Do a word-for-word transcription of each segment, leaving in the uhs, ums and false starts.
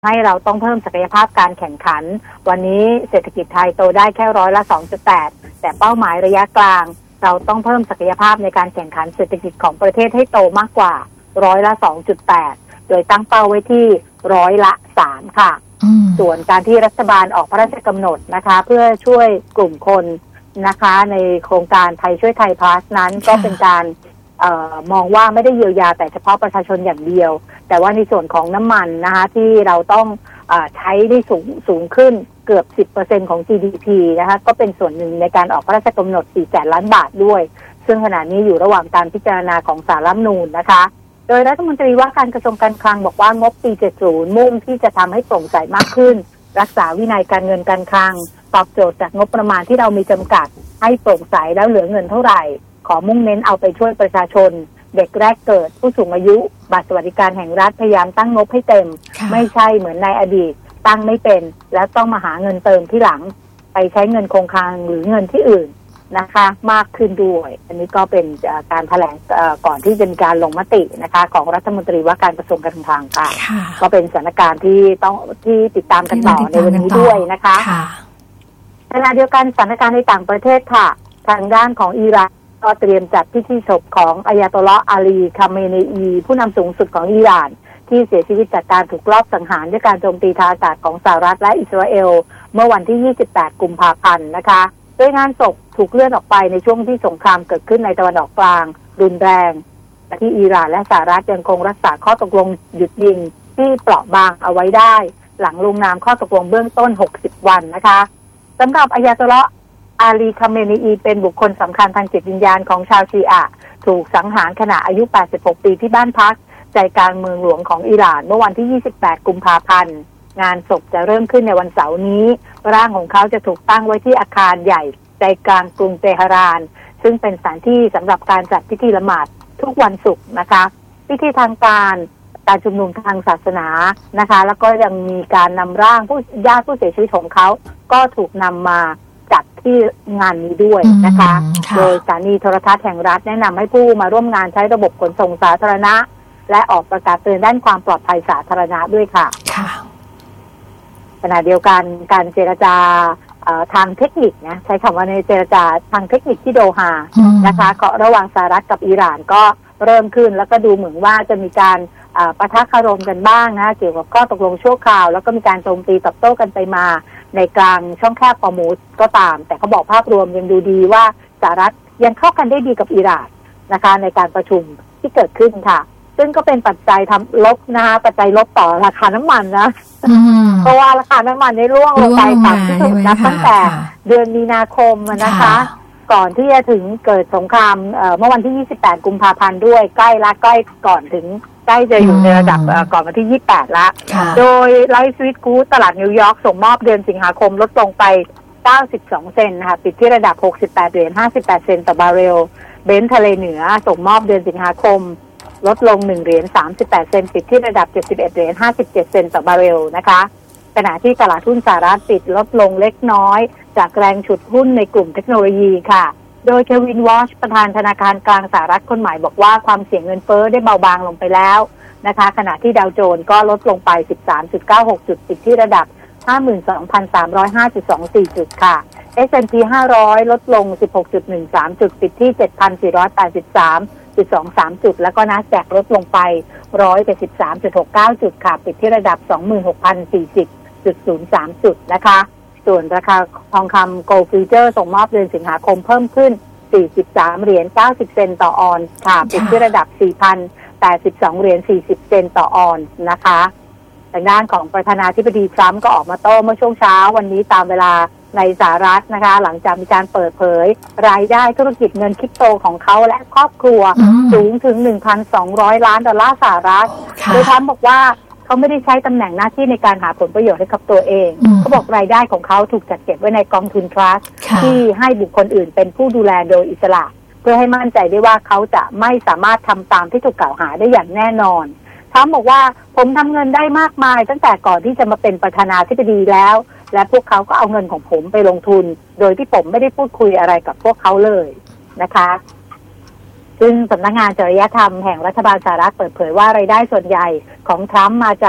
ให้เราต้องเพิ่มศักยภาพการแข่งขันวันนี้เศรษฐกิจไทยโตได้แค่ร้อยละ สองจุดแปด แต่เป้าหมายระยะกลางเราต้องเพิ่มศักยภาพในการแข่งขันเศรษฐกิจของประเทศให้โตมากกว่าร้อยละ สองจุดแปด โดยตั้งเป้าไว้ที่ร้อยละสามค่ะส่วนการที่รัฐบาลออกพระราชกำหนดนะคะเพื่อช่วยกลุ่มคนนะคะในโครงการไทยช่วยไทยพลัสนั้นก็เป็นการเอ่อมองว่าไม่ได้เยียวยาแต่เฉพาะประชาชนอย่างเดียวแต่ว่าในส่วนของน้ำมันนะคะที่เราต้องเอ่อใช้ได้สูงสูงขึ้นเกือบ สิบเปอร์เซ็นต์ ของ จี ดี พี นะคะก็เป็นส่วนหนึ่งในการออกพระราชกำหนดสี่แสนล้านบาทด้วยซึ่งขณะนี้อยู่ระหว่างการพิจารณาของศาลรัฐธรรมนูญนะคะโดยรัฐมนตรีว่าการกระทรวงการคลังบอกว่างบปีเจ็ดสิบมุ่งที่จะทำให้โปร่งใสมากขึ้นรักษาวินัยการเงินการคลังตอบโจทย์จากงบประมาณที่เรามีจำกัดให้โปร่งใสแล้วเหลือเงินเท่าไหร่ขอมุ่งเน้นเอาไปช่วยประชาชนเด็กแรกเกิดผู้สูงอายุบัตรสวัสดิการแห่งรัฐพยายามตั้งงบให้เต็มไม่ใช่เหมือนในอดีตตั้งไม่เป็นแล้วต้องมาหาเงินเติมที่หลังไปใช้เงินคงคลังหรือเงินที่อื่นนะคะมากขึ้นด้วยอันนี้ก็เป็นการแถลงก่อนที่จะมีการลงมตินะคะของรัฐมนตรีว่าการกระทรวงการคลังค่ะก็เป็นสถานการณ์ที่ต้องที่ติดตามกันต่อในวันนี้ด้วยนะคะขณะเดียวกันสถานการณ์ในต่างประเทศค่ะทางด้านของอิหร่านก็เตรียมจัดพิธีศพของอายาโตลลอฮ์อาลีคาเมเนอีผู้นำสูงสุดของอิหร่านที่เสียชีวิตจากการถูกลอบสังหารด้วยการโจมตีทางอากาศของสหรัฐและอิสราเอลเมื่อวันที่ยี่สิบแปดกุมภาพันธ์นะคะโดยงานศพถูกเลื่อนออกไปในช่วงที่สงครามเกิดขึ้นในตะวันออกกลางรุนแรงและที่อิหร่านและสหรัฐยังคงรักษาข้อตกลงหยุดยิงที่เปราะบางเอาไว้ได้หลังลงนามข้อตกลงเบื้องต้นหกสิบวันนะคะสำหรับอายาโตลลอฮ์อาลีคาเมเนอีเป็นบุคคลสำคัญทางจิตวิญญาณของชาวชีอะห์ถูกสังหารขณะอายุแปดสิบหกปีที่บ้านพักใจกลางเมืองหลวงของอิหร่านเมื่อวันที่ยี่สิบแปดกุมภาพันธ์งานศพจะเริ่มขึ้นในวันเสาร์นี้ร่างของเขาจะถูกตั้งไว้ที่อาคารใหญ่ใจกลางกรุงเตหะรานซึ่งเป็นสถานที่สำหรับการจัดพิธีละหมาดทุกวันศุกร์นะคะพิธีทางการการชุมนุมทางศาสนานะคะแล้วก็ยังมีการนำร่างผู้ญาติผู้เสียชีวิตของเขาก็ถูกนำมาจัดที่งานนี้ด้วยนะคะโดยสถานีโทรทัศน์แห่งรัฐแนะนำให้ผู้มาร่วมงานใช้ระบบขนส่งสาธารณะและออกประกาศเตือนด้านความปลอดภัยสาธารณะด้วยค่ะขณะเดียวกันการเจรจาทางเทคนิคนะใช้คำว่าในเจรจาทางเทคนิคที่โดฮานะคะก็ระหว่างสหรัฐกับอิหร่านก็เริ่มขึ้นแล้วก็ดูเหมือนว่าจะมีการปะทะคารมกันบ้างนะเกี่ยวกับข้อตกลงชั่วคราวแล้วก็มีการโจมตีตอบโต้กันไปมาในกลางช่องแคบฮอร์มุซก็ตามแต่เขาบอกภาพรวมยังดูดีว่าสหรัฐยังเข้ากันได้ดีกับอิหร่านนะคะในการประชุมที่เกิดขึ้นค่ะซึ่งก็เป็นปัจจัยทำลบนะคะปัจจัยลบต่อราคาน้ำมันนะเพราะว่าราคาน้ำมันได้ร่วงลงไปต่ำที่สุดนับตั้งแต่เดือนมีนาคมนะคะก่อนที่จะถึงเกิดสงครามเมื่อวันที่ยี่สิบแปดกุมภาพันธ์ด้วยใกล้ละใกล้ก่อนถึงใกล้จะอยู่ในระดับก่อนวันที่ยี่สิบแปดละโดยไลท์สวิตกู๊ดตลาดนิวยอร์กส่งมอบเดือนสิงหาคมลดลงไปเก้าสิบสองเซนต์นะคะปิดที่ระดับหกสิบแปดเหรียญห้าสิบแปดเซนต์ต่อบาร์เรลเบนท์ทะเลเหนือส่งมอบเดือนสิงหาคมลดลงหนึ่งเหรียญสามสิบแปดเซนต์ปิดที่ระดับเจ็ดสิบเอ็ดเหรียญห้าสิบเจ็ดเซนต์ต่อบาร์เรลนะคะขณะที่ตลาดหุ้นสหรัฐปิดลดลงเล็กน้อยจากแรงฉุดหุ้นในกลุ่มเทคโนโลยีค่ะโดยเควินวอชประธานธนาคารกลางสหรัฐคนใหม่บอกว่าความเสี่ยงเงินเฟ้อได้เบาบางลงไปแล้วนะคะขณะที่ดาวโจนส์ก็ลดลงไป สิบสามจุดเก้าหก จุดปิดที่ระดับ ห้าหมื่นสองพันสามร้อยห้าจุดสองสี่ จุดค่ะ เอส แอนด์ พี ห้าร้อยลดลง สิบหกจุดหนึ่งสาม จุดปิดที่ เจ็ดพันสี่ร้อยแปดสิบสามจุดสองสาม จุดแล้วก็ NASDAQ ลดลงไป หนึ่งร้อยเจ็ดสิบสามจุดหกเก้า จุดค่ะปิดที่ระดับ สองหมื่นหกพันสี่สิบจุดศูนย์สาม จุดนะคะส่วนราคาทองคำ Gold Future ส่งมอบเดือนสิงหาคมเพิ่มขึ้นสี่สิบสามเหรียญเก้าสิบเซนต์ต่อออนซ์ค่ะปิดที่ระดับ สี่พันแปดสิบสองเหรียญสี่สิบเซนต์ต่อออนซ์นะคะทางด้านของประธานาธิบดีทรัมป์ก็ออกมาโต้เมื่อช่วงเช้าวันนี้ตามเวลาในสหรัฐนะคะหลังจากมีการเปิดเผยรายได้ธุรกิจเงินคริปโตของเขาและครอบครัวสูงถึง หนึ่งพันสองร้อย ล้านดอลลาร์สหรัฐโดยทรัมป์บอกว่าเขาไม่ได้ใช้ตำแหน่งหน้าที่ในการหาผลประโยชน์ให้กับตัวเองเขาบอกรายได้ของเขาถูกจัดเก็บไว้ในกองทุนทรัสต์ที่ให้บุคคลอื่นเป็นผู้ดูแลโดยอิสระเพื่อให้มั่นใจได้ว่าเขาจะไม่สามารถทำตามที่ถูกกล่าวหาได้อย่างแน่นอนทรัมป์บอกว่าผมทำเงินได้มากมายตั้งแต่ก่อนที่จะมาเป็นประธานาธิบดีแล้วและพวกเขาก็เอาเงินของผมไปลงทุนโดยที่ผมไม่ได้พูดคุยอะไรกับพวกเขาเลยนะคะซึ่งสำนักงานจริยธรรมแห่งรัฐบาลสหรัฐเปิดเผยว่ารายได้ส่วนใหญ่ของทรัมป์มาจาก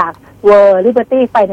World Liberty Finance